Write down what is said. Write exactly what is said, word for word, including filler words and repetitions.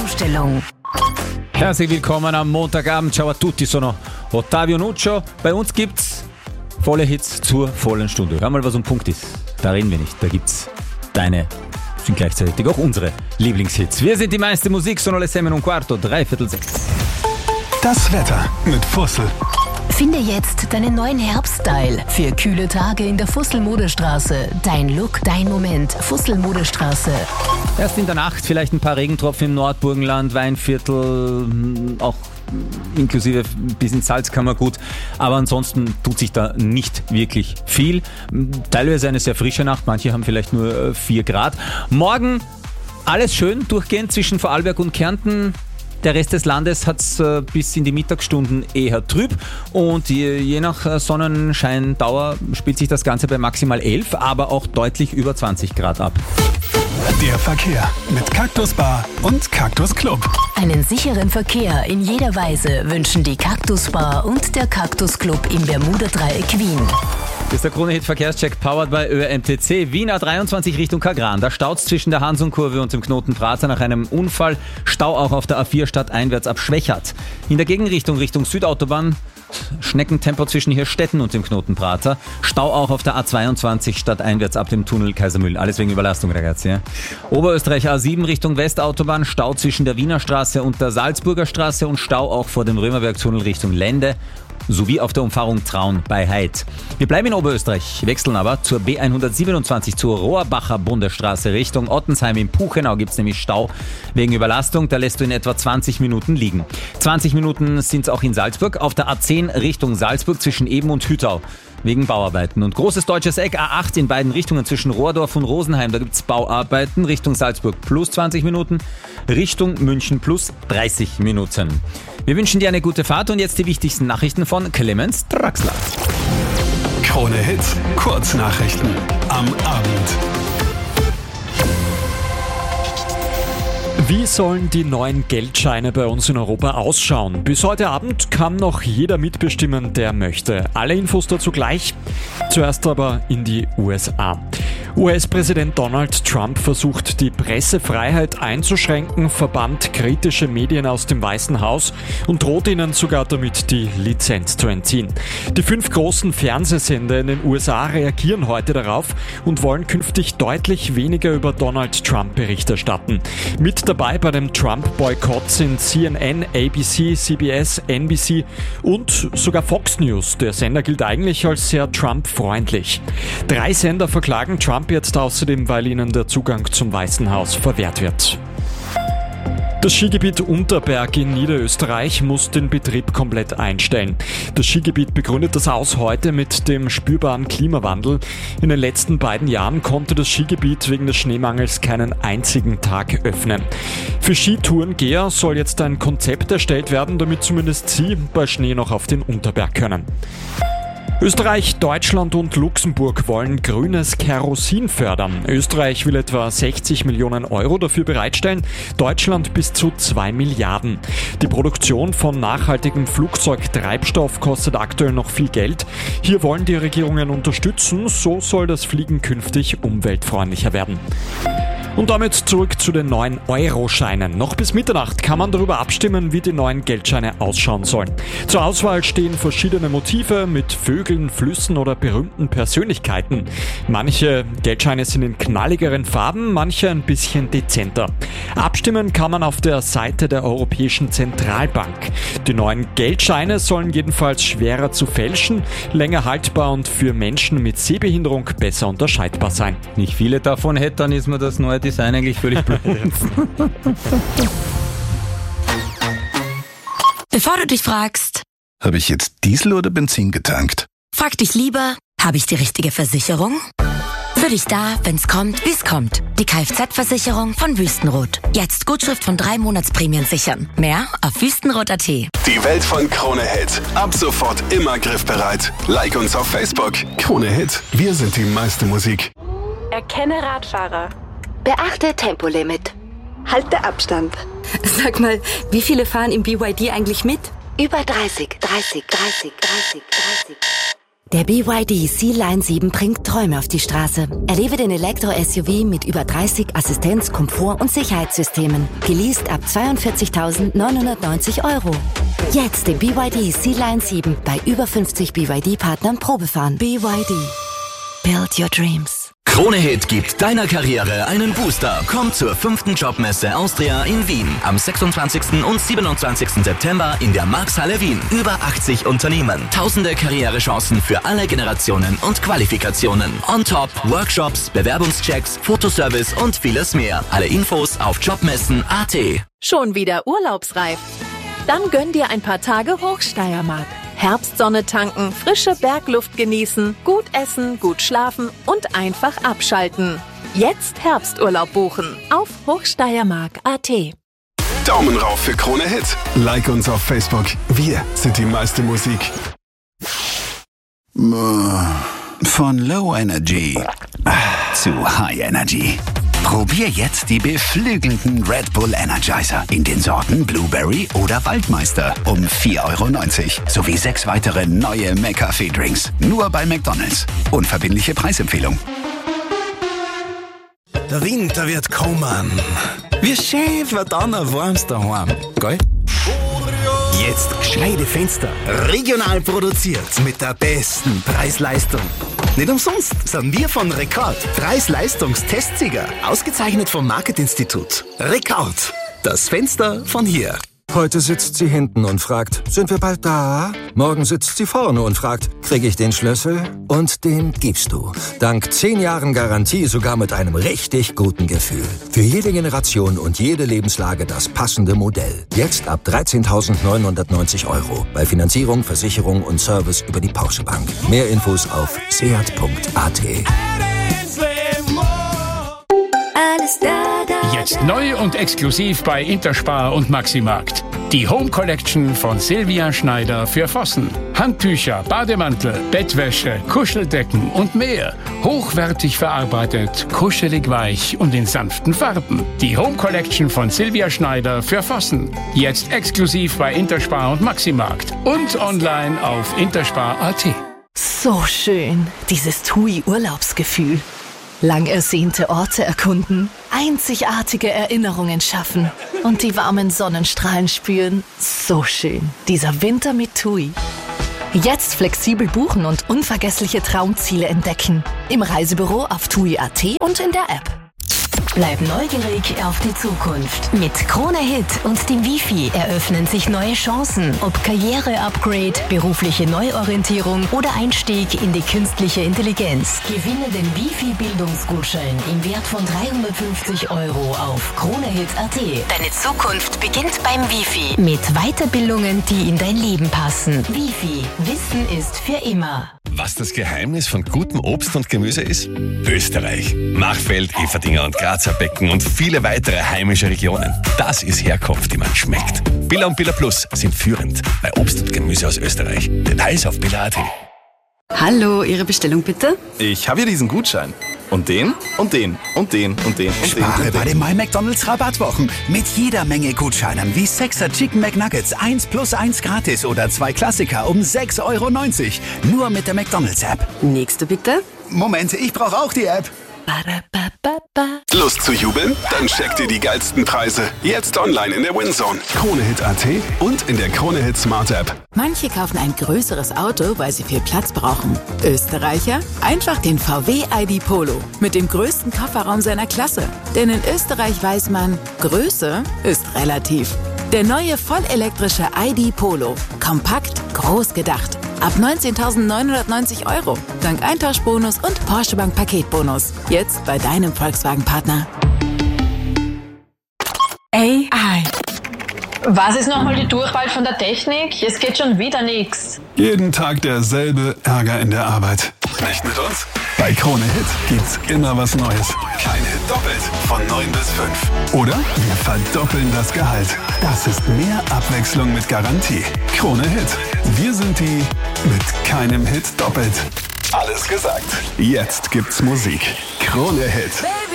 Zustellung. Herzlich willkommen am Montagabend. Ciao a tutti, sono Ottavio Nuccio. Bei uns gibt's volle Hits zur vollen Stunde. Hör mal, was um Punkt ist. Da reden wir nicht. Da gibt's deine, sind gleichzeitig auch unsere Lieblingshits. Wir sind die meiste Musik, sono le sette un quarto, dreiviertel sechs. Das Wetter mit Fussel. Finde jetzt deinen neuen Herbststyle für kühle Tage in der Fussel-Modestraße. Dein Look, dein Moment. Fussel-Modestraße. Erst in der Nacht vielleicht ein paar Regentropfen im Nordburgenland, Weinviertel, auch inklusive bis ins Salzkammergut. Aber ansonsten tut sich da nicht wirklich viel. Teilweise eine sehr frische Nacht, manche haben vielleicht nur vier Grad. Morgen alles schön durchgehend zwischen Vorarlberg und Kärnten. Der Rest des Landes hat es äh, bis in die Mittagsstunden eher trüb und je, je nach äh, Sonnenscheindauer spielt sich das Ganze bei maximal elf, aber auch deutlich über zwanzig Grad ab. Der Verkehr mit Cactus Bar und Cactus Club. Einen sicheren Verkehr in jeder Weise wünschen die Cactus Bar und der Cactus Club im Bermuda-Dreieck Wien. Das ist der Krone-Hit-Verkehrscheck powered by Ö M T C. Wien A dreiundzwanzig Richtung Kagran. Da staut's zwischen der Hansum-Kurve und dem Knoten Prater nach einem Unfall. Stau auch auf der A vier stadteinwärts ab Schwächert. In der Gegenrichtung Richtung Südautobahn Schneckentempo zwischen Hirstetten und dem Knoten Prater. Stau auch auf der A zweiundzwanzig stadteinwärts ab dem Tunnel Kaisermühl. Alles wegen Überlastung, ragazzi. Ja? Oberösterreich A sieben Richtung Westautobahn. Stau zwischen der Wiener Straße und der Salzburger Straße und Stau auch vor dem Römerberg-Tunnel Richtung Lende. Sowie auf der Umfahrung Traun bei Heid. Wir bleiben in Oberösterreich, wechseln aber zur B hundertsiebenundzwanzig zur Rohrbacher Bundesstraße Richtung Ottensheim. In Puchenau gibt es nämlich Stau wegen Überlastung. Da lässt du in etwa zwanzig Minuten liegen. zwanzig Minuten sind es auch in Salzburg. Auf der A zehn Richtung Salzburg zwischen Eben und Hüttau wegen Bauarbeiten. Und großes deutsches Eck A acht in beiden Richtungen zwischen Rohrdorf und Rosenheim. Da gibt es Bauarbeiten. Richtung Salzburg plus zwanzig Minuten, Richtung München plus dreißig Minuten. Wir wünschen dir eine gute Fahrt und jetzt die wichtigsten Nachrichten von Clemens Draxler. Krone Hits, Kurznachrichten am Abend. Wie sollen die neuen Geldscheine bei uns in Europa ausschauen? Bis heute Abend kann noch jeder mitbestimmen, der möchte. Alle Infos dazu gleich. Zuerst aber in die U S A. U S-Präsident Donald Trump versucht, die Pressefreiheit einzuschränken, verbannt kritische Medien aus dem Weißen Haus und droht ihnen sogar damit, die Lizenz zu entziehen. Die fünf großen Fernsehsender in den U S A reagieren heute darauf und wollen künftig deutlich weniger über Donald Trump Bericht erstatten. Mit dabei bei dem Trump-Boykott sind C N N, A B C, C B S, N B C und sogar Fox News. Der Sender gilt eigentlich als sehr Trump-freundlich. Drei Sender verklagen Trump jetzt außerdem, weil ihnen der Zugang zum Weißen Haus verwehrt wird. Das Skigebiet Unterberg in Niederösterreich muss den Betrieb komplett einstellen. Das Skigebiet begründet das aus heute mit dem spürbaren Klimawandel. In den letzten beiden Jahren konnte das Skigebiet wegen des Schneemangels keinen einzigen Tag öffnen. Für Skitourengeher soll jetzt ein Konzept erstellt werden, damit zumindest sie bei Schnee noch auf den Unterberg können. Österreich, Deutschland und Luxemburg wollen grünes Kerosin fördern. Österreich will etwa sechzig Millionen Euro dafür bereitstellen, Deutschland bis zu zwei Milliarden. Die Produktion von nachhaltigem Flugzeugtreibstoff kostet aktuell noch viel Geld. Hier wollen die Regierungen unterstützen, so soll das Fliegen künftig umweltfreundlicher werden. Und damit zurück zu den neuen Euro-Scheinen. Noch bis Mitternacht kann man darüber abstimmen, wie die neuen Geldscheine ausschauen sollen. Zur Auswahl stehen verschiedene Motive mit Vögeln, Flüssen oder berühmten Persönlichkeiten. Manche Geldscheine sind in knalligeren Farben, manche ein bisschen dezenter. Abstimmen kann man auf der Seite der Europäischen Zentralbank. Die neuen Geldscheine sollen jedenfalls schwerer zu fälschen, länger haltbar und für Menschen mit Sehbehinderung besser unterscheidbar sein. Nicht viele davon hätte, dann ist mir das neue Design eigentlich völlig blöd. Bevor du dich fragst, Habe ich jetzt Diesel oder Benzin getankt? frag dich lieber, habe ich die richtige Versicherung? Für dich da, wenn's kommt, wie's kommt. Die Kfz-Versicherung von Wüstenrot. Jetzt Gutschrift von drei Monatsprämien sichern. Mehr auf wüstenrot punkt at. Die Welt von Krone Hit. Ab sofort immer griffbereit. Like uns auf Facebook. Krone Hit. Wir sind die meiste Musik. Erkenne Radfahrer. Beachte Tempolimit. Halte Abstand. Sag mal, wie viele fahren im B Y D eigentlich mit? Über dreißig, dreißig, dreißig, dreißig, dreißig. Der B Y D C-Line sieben bringt Träume auf die Straße. Erlebe den Elektro-S U V mit über dreißig Assistenz-, Komfort- und Sicherheitssystemen. Geleast ab zweiundvierzigtausendneunhundertneunzig Euro. Jetzt den B Y D C-Line sieben bei über fünfzig B Y D-Partnern Probefahren. B Y D. Build your dreams. Krone Hit gibt deiner Karriere einen Booster. Komm zur fünften Jobmesse Austria in Wien. Am sechsundzwanzigsten und siebenundzwanzigsten September in der Marxhalle Wien. Über achtzig Unternehmen. Tausende Karrierechancen für alle Generationen und Qualifikationen. On top Workshops, Bewerbungschecks, Fotoservice und vieles mehr. Alle Infos auf jobmessen punkt a t. Schon wieder urlaubsreif? Dann gönn dir ein paar Tage Hochsteiermark. Herbstsonne tanken, frische Bergluft genießen, gut essen, gut schlafen und einfach abschalten. Jetzt Herbsturlaub buchen auf hochsteiermark punkt a t. Daumen rauf für Krone Hit. Like uns auf Facebook. Wir sind die meiste Musik. Von Low Energy zu High Energy. Probier jetzt die beflügelnden Red Bull Energizer in den Sorten Blueberry oder Waldmeister um vier Euro neunzig sowie sechs weitere neue McCafé-Drinks. Nur bei McDonald's. Unverbindliche Preisempfehlung. Der Winter wird kommen. Wie schön wird dann ein warmes daheim, gell? Jetzt gescheite Fenster. Regional produziert mit der besten Preis-Leistung. Nicht umsonst sind wir von Rekord Preis-Leistungs-Testsieger. Ausgezeichnet vom Market-Institut. Rekord. Das Fenster von hier. Heute sitzt sie hinten und fragt, sind wir bald da? Morgen sitzt sie vorne und fragt, kriege ich den Schlüssel? Und den gibst du. Dank zehn Jahren Garantie sogar mit einem richtig guten Gefühl. Für jede Generation und jede Lebenslage das passende Modell. Jetzt ab dreizehntausendneunhundertneunzig Euro. Bei Finanzierung, Versicherung und Service über die Porsche Bank. Mehr Infos auf seat punkt a t. Alles da, da, Jetzt neu und exklusiv bei Interspar und Maximarkt. Die Home Collection von Silvia Schneider für Vossen. Handtücher, Bademantel, Bettwäsche, Kuscheldecken und mehr. Hochwertig verarbeitet, kuschelig weich und in sanften Farben. Die Home Collection von Silvia Schneider für Vossen. Jetzt exklusiv bei Interspar und Maximarkt. Und online auf interspar punkt a t. So schön, dieses T U I-Urlaubsgefühl. Lang ersehnte Orte erkunden, einzigartige Erinnerungen schaffen und die warmen Sonnenstrahlen spüren. So schön, dieser Winter mit T U I. Jetzt flexibel buchen und unvergessliche Traumziele entdecken. Im Reisebüro auf T U I punkt a t und in der App. Bleib neugierig auf die Zukunft. Mit Krone Hit und dem Wifi eröffnen sich neue Chancen. Ob Karriere-Upgrade, berufliche Neuorientierung oder Einstieg in die künstliche Intelligenz. Gewinne den Wifi-Bildungsgutschein im Wert von dreihundertfünfzig Euro auf kronehit punkt a t. Deine Zukunft beginnt beim Wifi. Mit Weiterbildungen, die in dein Leben passen. Wifi. Wissen ist für immer. Was das Geheimnis von gutem Obst und Gemüse ist? Österreich. Machfeld, Everdinger und Grazer Becken und viele weitere heimische Regionen. Das ist Herkunft, die man schmeckt. Billa und Billa Plus sind führend bei Obst und Gemüse aus Österreich. Details auf billa punkt a t. Hallo, Ihre Bestellung bitte? Ich habe hier diesen Gutschein. Und den, und den, und den, und den, und den. Spare und den. bei den My McDonald's Rabattwochen. Mit jeder Menge Gutscheinen wie sechser Chicken McNuggets eins plus eins gratis oder zwei Klassiker um sechs Euro neunzig. Nur mit der McDonald's App. Nächste bitte. Moment, ich brauche auch die App. Lust zu jubeln? Dann check dir die geilsten Preise. Jetzt online in der WinZone. Kronehit punkt a t und in der Kronehit Smart App. Manche kaufen ein größeres Auto, weil sie viel Platz brauchen. Österreicher? Einfach den V W I D Polo. Mit dem größten Kofferraum seiner Klasse. Denn in Österreich weiß man, Größe ist relativ. Der neue vollelektrische I D Polo. Kompakt, groß gedacht. Ab neunzehntausendneunhundertneunzig Euro. Dank Eintauschbonus und Porsche Bank Paketbonus. Jetzt bei deinem Volkswagen-Partner. A I. Was ist nochmal die Durchwahl von der Technik? Es geht schon wieder nichts. Jeden Tag derselbe Ärger in der Arbeit. Nicht mit uns? Bei Krone Hit gibt's immer was Neues. Kein Hit doppelt. Von neun bis fünf. Oder wir verdoppeln das Gehalt. Das ist mehr Abwechslung mit Garantie. Krone Hit. Wir sind die mit keinem Hit doppelt. Alles gesagt. Jetzt gibt's Musik. Krone Hit.